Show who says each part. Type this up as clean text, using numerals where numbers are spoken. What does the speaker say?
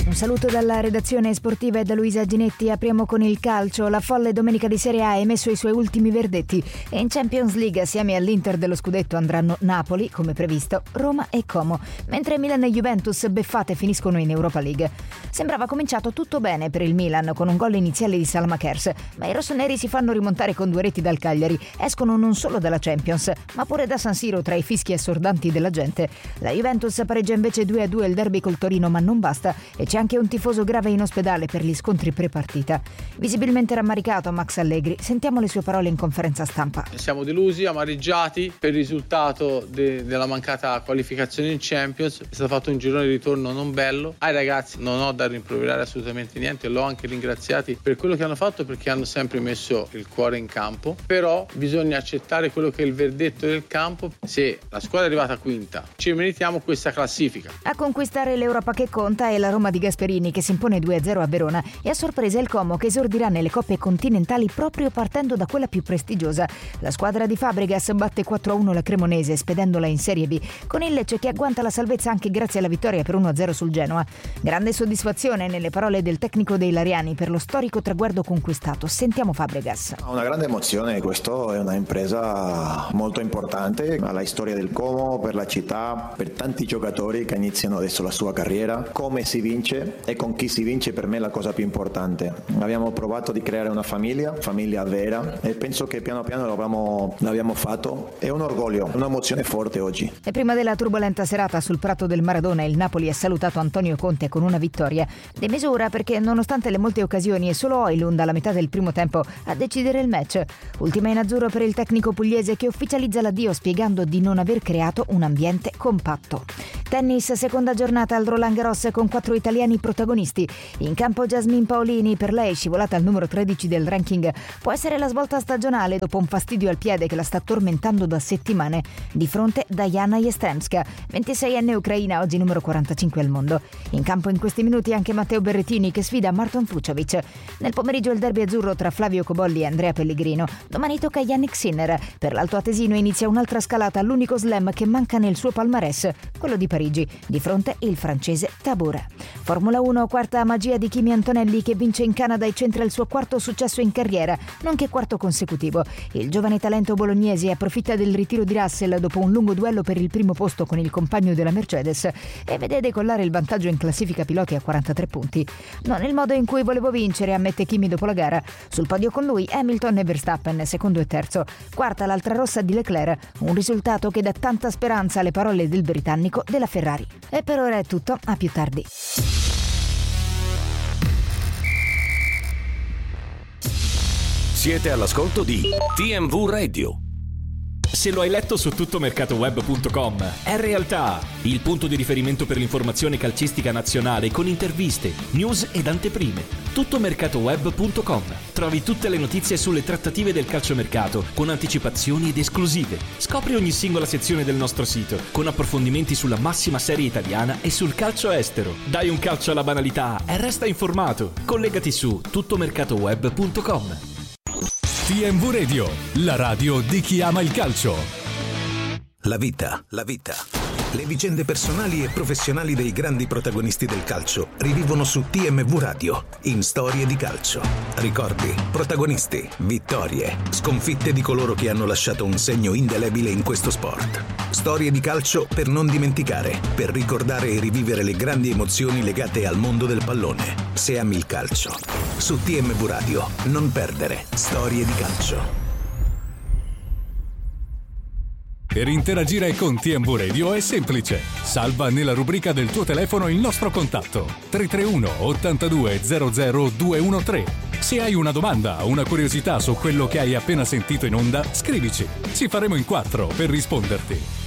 Speaker 1: Un saluto dalla redazione sportiva e da Luisa Ginetti. Apriamo con il calcio. La folle domenica di Serie A ha emesso i suoi ultimi verdetti e in Champions League assieme all'Inter dello scudetto andranno Napoli, come previsto, Roma e Como, mentre Milan e Juventus beffate finiscono in Europa League. Sembrava cominciato tutto bene per il Milan con un gol iniziale di Salmakers, ma i rossoneri si fanno rimontare con 2 reti dal Cagliari, escono non solo dalla Champions, ma pure da San Siro tra i fischi assordanti della gente. La Juventus pareggia invece 2-2 il derby col Torino, ma non basta, e c'è anche un tifoso grave in ospedale per gli scontri prepartita. Visibilmente rammaricato Max Allegri, sentiamo le sue parole in conferenza stampa.
Speaker 2: Siamo delusi, amareggiati per il risultato della mancata qualificazione in Champions. È stato fatto un girone di ritorno non bello. Ai ragazzi non ho da rimproverare assolutamente niente, l'ho anche ringraziati per quello che hanno fatto, perché hanno sempre messo il cuore in campo, però bisogna accettare quello che è il verdetto del campo. Se la squadra è arrivata quinta, ci meritiamo questa classifica.
Speaker 1: A conquistare l'Europa che conta è la Roma di Gasperini, che si impone 2-0 a Verona, e a sorpresa il Como, che esordirà nelle coppe continentali proprio partendo da quella più prestigiosa. La squadra di Fabregas batte 4-1 la Cremonese, spedendola in Serie B, con il Lecce che agguanta la salvezza anche grazie alla vittoria per 1-0 sul Genoa. Grande soddisfazione nelle parole del tecnico dei Lariani per lo storico traguardo conquistato. Sentiamo Fabregas.
Speaker 3: Una grande emozione, questo è una impresa molto importante alla storia del Como, per la città, per tanti giocatori che iniziano adesso la sua carriera. Come si vince e con chi si vince per me è la cosa più importante. Abbiamo provato di creare una famiglia vera, e penso che piano piano l'abbiamo fatto. È un orgoglio, un'emozione forte oggi.
Speaker 1: E prima della turbolenta serata sul prato del Maradona, il Napoli ha salutato Antonio Conte con una vittoria di misura, perché nonostante le molte occasioni è solo Højlund alla metà del primo tempo a decidere il match. Ultima in azzurro per il tecnico pugliese, che ufficializza l'addio spiegando di non aver creato un ambiente compatto. Tennis, seconda giornata al Roland Garros con 4 italiani protagonisti. In campo Jasmine Paolini, per lei scivolata al numero 13 del ranking. Può essere la svolta stagionale dopo un fastidio al piede che la sta tormentando da settimane. Di fronte Diana Jastremska, 26enne ucraina, oggi numero 45 al mondo. In campo in questi minuti anche Matteo Berrettini, che sfida Marton Fucsovic. Nel pomeriggio il derby azzurro tra Flavio Cobolli e Andrea Pellegrino. Domani tocca a Yannick Sinner. Per l'altoatesino inizia un'altra scalata all'unico slam che manca nel suo palmarès, quello di Parigi. Di fronte il francese Tabor. Formula 1, quarta magia di Kimi Antonelli, che vince in Canada e centra il suo quarto successo in carriera, nonché quarto consecutivo. Il giovane talento bolognese approfitta del ritiro di Russell dopo un lungo duello per il primo posto con il compagno della Mercedes e vede decollare il vantaggio in classifica piloti a 43 punti. Non il modo in cui volevo vincere, ammette Kimi dopo la gara. Sul podio con lui Hamilton e Verstappen, secondo e terzo. Quarta l'altra rossa di Leclerc, un risultato che dà tanta speranza alle parole del britannico della Ferrari. E per ora è tutto, a più tardi.
Speaker 4: Siete all'ascolto di TMV Radio. Se lo hai letto su tuttomercatoweb.com, è realtà, il punto di riferimento per l'informazione calcistica nazionale con interviste, news ed anteprime. Tuttomercatoweb.com. Trovi tutte le notizie sulle trattative del calciomercato con anticipazioni ed esclusive. Scopri ogni singola sezione del nostro sito con approfondimenti sulla massima serie italiana e sul calcio estero. Dai un calcio alla banalità e resta informato. Collegati su tuttomercatoweb.com.
Speaker 5: TMV Radio, la radio di chi ama il calcio.
Speaker 6: La vita. Le vicende personali e professionali dei grandi protagonisti del calcio rivivono su TMV Radio, in Storie di calcio. Ricordi, protagonisti, vittorie, sconfitte di coloro che hanno lasciato un segno indelebile in questo sport. Storie di calcio per non dimenticare, per ricordare e rivivere le grandi emozioni legate al mondo del pallone. Se ami il calcio. Su TMV Radio, non perdere Storie di calcio.
Speaker 5: Per interagire con TMV Radio è semplice. Salva nella rubrica del tuo telefono il nostro contatto 331 82 00 213. Se hai una domanda o una curiosità su quello che hai appena sentito in onda, scrivici. Ci faremo in 4 per risponderti.